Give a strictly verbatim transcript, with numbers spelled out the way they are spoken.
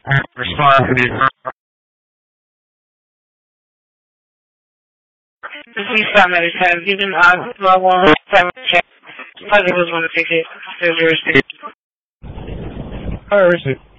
Respond to this. Please stop at this time. You can uh, log on time check. Positive was one to six eight zero zero six. All right, receive.